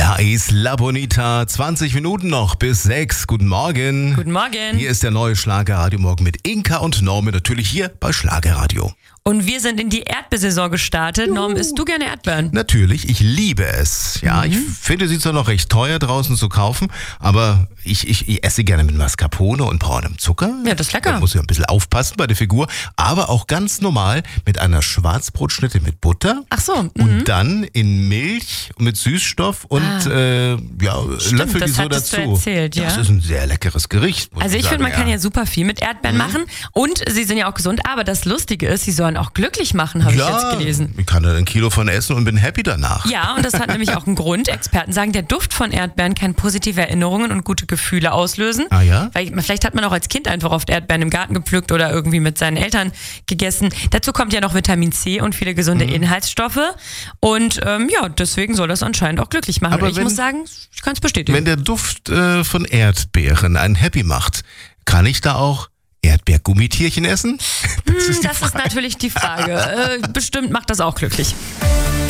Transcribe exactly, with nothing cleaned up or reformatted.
Da ist La Bonita. zwanzig Minuten noch bis sechs. Guten Morgen. Guten Morgen. Hier ist der neue Schlagerradio Morgen mit Inka und Norman. Natürlich hier bei Schlagerradio. Und wir sind in die Erdbeersaison gestartet. Juhu. Norm, isst du gerne Erdbeeren? Natürlich, ich liebe es. Ja, mhm. Ich finde, sie zwar noch recht teuer draußen zu kaufen, aber ich, ich, ich esse gerne mit Mascarpone und braunem Zucker. Ja, das ist lecker. Da muss ich ein bisschen aufpassen bei der Figur. Aber auch ganz normal mit einer Schwarzbrotschnitte mit Butter. Ach so. Mhm. Und dann in Milch mit Süßstoff und ah. äh, ja, Stimmt, Löffel die so dazu. Du erzählt, ja? Das ist ein sehr leckeres Gericht. Also ich finde, man ja. kann ja super viel mit Erdbeeren mhm. machen und sie sind ja auch gesund. Aber das Lustige ist, sie sollen auch glücklich machen, habe ja, ich jetzt gelesen. Ich kann da ein Kilo von essen und bin happy danach. Ja, und das hat nämlich auch einen Grund. Experten sagen, der Duft von Erdbeeren kann positive Erinnerungen und gute Gefühle auslösen. Ah ja? Weil vielleicht hat man auch als Kind einfach oft Erdbeeren im Garten gepflückt oder irgendwie mit seinen Eltern gegessen. Dazu kommt ja noch Vitamin C und viele gesunde mhm. Inhaltsstoffe. Und ähm, ja, deswegen soll das anscheinend auch glücklich machen. Aber ich wenn, muss sagen, ich kann es bestätigen. Wenn der Duft äh, von Erdbeeren einen happy macht, kann ich da auch Erdbeergummitierchen essen? Das, hm, ist, das ist natürlich die Frage. Äh, bestimmt macht das auch glücklich.